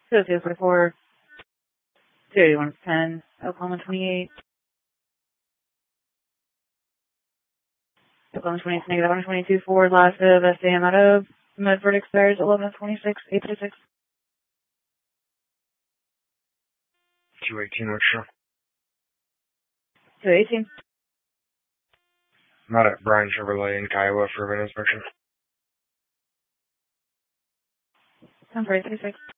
So 244, 28110, Oklahoma 28. Oklahoma 28, negative 122, forward last of SAM out of Medford expires 1126, 836. 218, what's your? 218. Not at Brian Chevrolet in Kiowa for an inspection. Sounds right, 36.